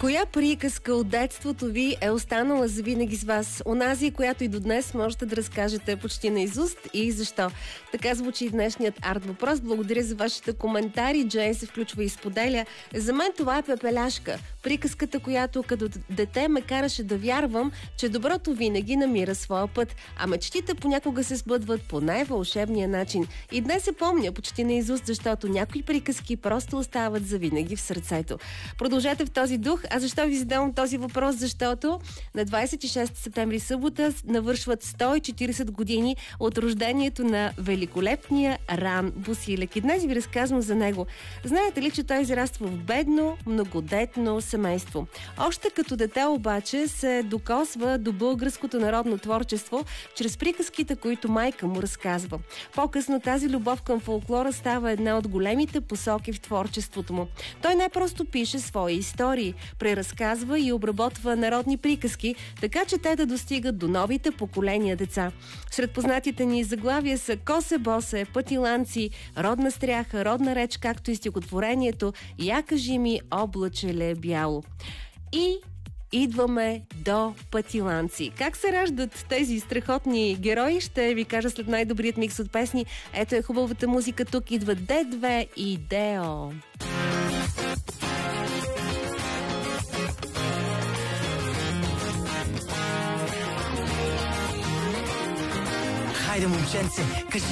Коя приказка от детството ви е останала завинаги с вас? Онази, която и до днес можете да разкажете почти наизуст и защо? Така звучи днешният арт въпрос. Благодаря за вашите коментари. Джейн се включва и споделя. За мен това е Пепеляшка. Приказката, която като дете ме караше да вярвам, че доброто винаги намира своя път, а мечтите понякога се сбъдват по най-вълшебния начин. И днес се помня почти наизуст, защото някои приказки просто остават завинаги в сърцето. Продължете в този дух. А защо ви задавам този въпрос? Защото на 26 септември събота навършват 140 години от рождението на великолепния Ран Босилек. И днес ви разказвам за него. Знаете ли, че той израства в бедно, многодетно семейство? Още като дете обаче се докосва до българското народно творчество чрез приказките, които майка му разказва. По-късно тази любов към фолклора става една от големите посоки в творчеството му. Той не просто пише свои истории, преразказва и обработва народни приказки, така че те да достигат до новите поколения деца. Сред познатите ни заглавия са Косе-босе, Пътиланци, Родна стряха, Родна реч, както и стихотворението Я кажи ми, облачеле бяло. И идваме до Пътиланци. Как се раждат тези страхотни герои, ще ви кажа след най-добрият микс от песни. Ето е хубавата музика, тук идват Д2 и Део. Хайде, момченце, кажи